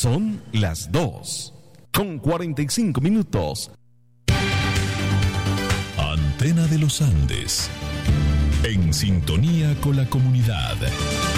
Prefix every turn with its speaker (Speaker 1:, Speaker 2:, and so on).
Speaker 1: Son las 2:45.
Speaker 2: Antena de los Andes. En sintonía con la comunidad.